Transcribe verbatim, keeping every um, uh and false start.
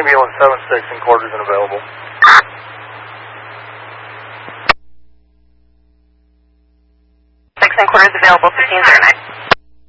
Ambulance seven six and quarters unavailable. six and quarters available, fifteen zero nine.